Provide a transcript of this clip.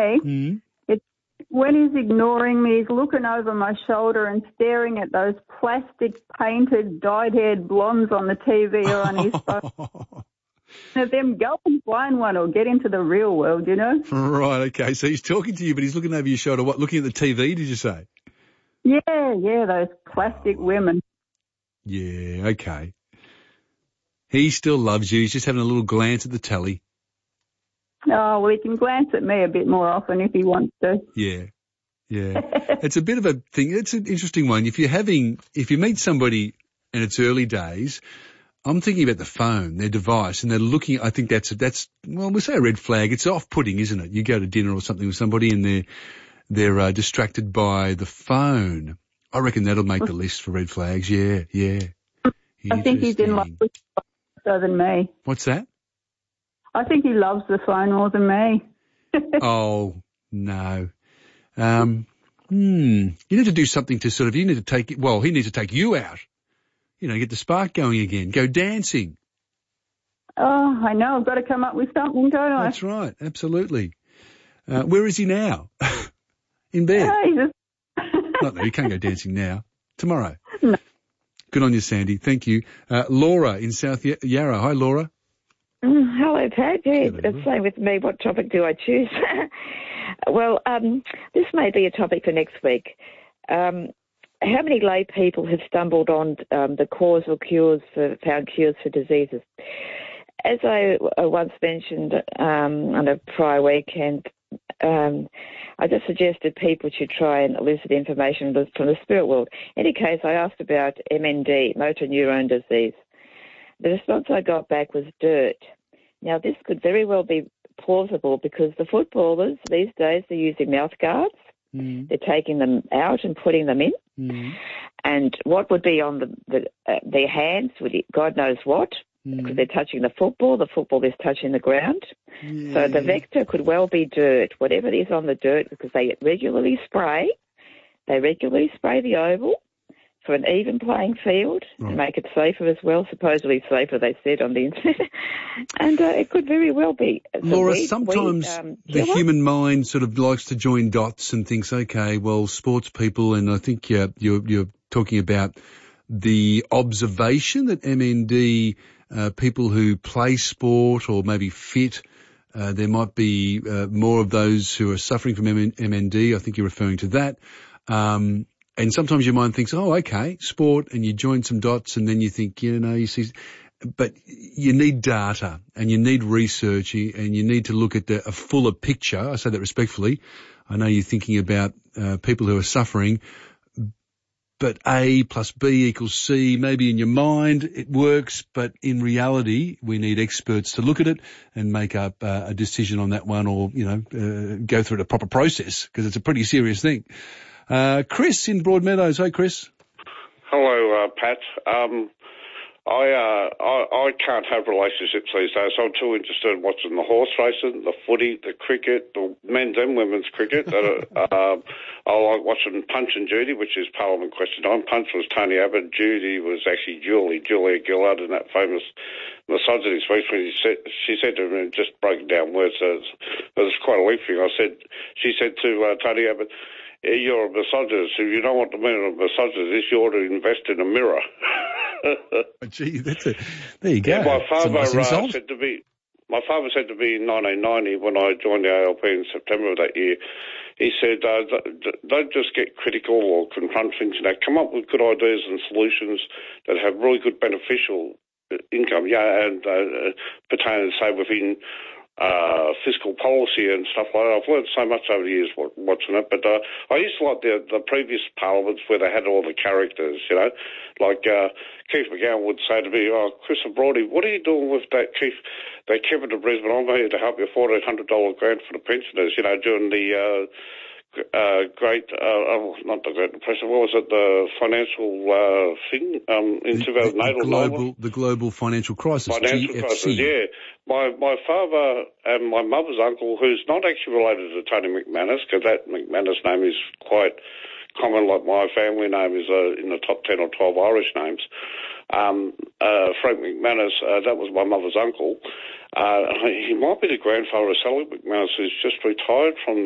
me, Mm. it's when he's ignoring me, he's looking over my shoulder and staring at those plastic painted dyed-haired blondes on the TV or on his phone. Let them go and find one or get into the real world, you know? Right, okay. So he's talking to you, but he's looking over your shoulder. What, looking at the TV, did you say? Yeah, those plastic women. Yeah, okay. He still loves you. He's just having a little glance at the telly. Oh, well, he can glance at me a bit more often if he wants to. Yeah. It's a bit of a thing. It's an interesting one. If you meet somebody in its early days, I'm thinking about the phone, their device, and they're looking. I think that's well, we say a red flag. It's off-putting, isn't it? You go to dinner or something with somebody and they're distracted by the phone. I reckon that'll make the list for red flags. Yeah. I think he's in love with the phone more than me. What's that? I think he loves the phone more than me. Oh, no. You need to do something to he needs to take you out. You know, get the spark going again. Go dancing. Oh, I know. I've got to come up with something, don't I? That's right. Absolutely. Where is he now? In bed? Not that he can't go dancing now. Tomorrow. No. Good on you, Sandy. Thank you. Laura in South Yarra. Hi, Laura. Hello, Pat. Yeah, Hello. it's same with me. What topic do I choose? Well, this may be a topic for next week. How many lay people have stumbled on the found cures for diseases? As I once mentioned on a prior weekend, I just suggested people should try and elicit information from the spirit world. In any case, I asked about MND, motor neurone disease. The response I got back was dirt. Now, this could very well be plausible because the footballers these days, they're using mouth guards. They're taking them out and putting them in. And what would be on their hands, God knows what, because they're touching the football is touching the ground. Yeah. So the vector could well be dirt, whatever it is on the dirt, because they regularly spray the oval for an even playing field and make it safer as well, supposedly safer, they said on the internet. And it could very well be. Laura, sometimes the human mind sort of likes to join dots and thinks, okay, well, sports people, and I think you're talking about the observation that MND people who play sport or maybe fit, there might be more of those who are suffering from MND. I think you're referring to that. And sometimes your mind thinks, oh, okay, sport, and you join some dots, and then you think, you see, but you need data and you need research and you need to look at a fuller picture. I say that respectfully. I know you're thinking about people who are suffering, but A plus B equals C. Maybe in your mind it works, but in reality we need experts to look at it and make up a decision on that one, or, go through the proper process, because it's a pretty serious thing. Chris in Broadmeadows. Hi, Chris. Hello, Pat. I can't have relationships these days. I'm too interested in watching the horse racing, the footy, the cricket, the men's and women's cricket. I like watching Punch and Judy, which is Parliament Question Time. Punch was Tony Abbott. Judy was actually Julia Gillard in that famous misogyny speech when she said to him, just broken down words. It was quite a weak thing. She said to Tony Abbott, you're a misogynist. If you don't want to be a misogynist, you ought to invest in a mirror. Gee, there you go. Yeah, my father nice said to me in 1990 when I joined the ALP in September of that year, he said, don't just get critical or confront things, come up with good ideas and solutions that have really good beneficial income, and pertaining, say, within fiscal policy and stuff like that. I've learned so much over the years watching it, but I used to like the previous parliaments where they had all the characters, like Keith McGowan would say to me, Chris Brody, what are you doing with that, Keith? They came to Brisbane, I'm here to help you, $1,400 grant for the pensioners, during the not the Great Depression, what was it, the financial thing in 2008 the global financial crisis, GFC. Crisis, yeah. My father and my mother's uncle, who's not actually related to Tony McManus, because that McManus name is quite common, like my family name is in the top 10 or 12 Irish names. Frank McManus, that was my mother's uncle. He might be the grandfather of Sally McManus, who's just retired from